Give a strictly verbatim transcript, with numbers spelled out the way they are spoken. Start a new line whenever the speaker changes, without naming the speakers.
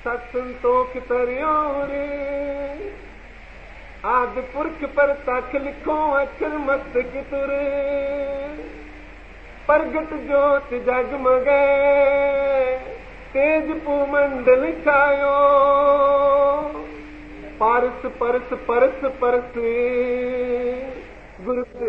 सत्संतोख तरियो रे आदि पुरख पर तख लिखो अक्षर मस्तक तुर प्रगट ज्योत जगमगे तेज पूमंडल छायो पारस परस परस परस गुरु